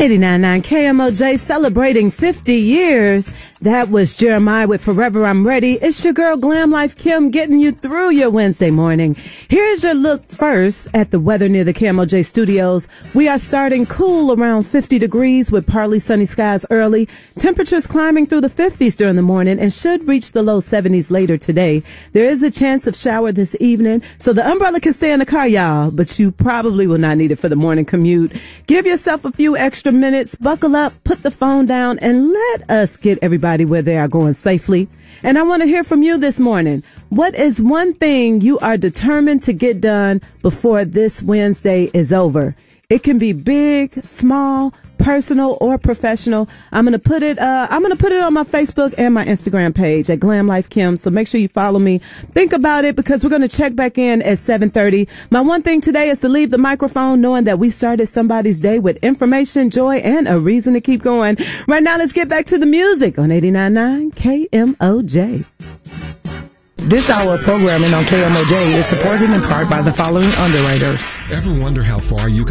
89.9 KMOJ celebrating 50 years. That was Jeremiah with Forever I'm Ready. It's your girl Glam Life Kim getting you through your Wednesday morning. Here's your look first at the weather near the KMOJ studios. We are starting cool around 50 degrees with partly sunny skies early. Temperatures climbing through the 50s during the morning and should reach the low 70s later today. There is a chance of shower this evening, so the umbrella can stay in the car, y'all, but you probably will not need it for the morning commute. Give yourself a few extra minutes, buckle up, put the phone down, and let us get everybody where they are going safely. And I want to hear from you this morning. What is one thing you are determined to get done before this Wednesday is over? It can be big, small, personal, or professional. I'm going to put it on my Facebook and my Instagram page at Glam Life Kim. So make sure you follow me. Think about it, because we're going to check back in at 7:30. My one thing today is to leave the microphone knowing that we started somebody's day with information, joy, and a reason to keep going. Right now, let's get back to the music on 89.9 KMOJ. This hour of programming on KMOJ is supported in part by the following underwriters. Ever wonder how far you can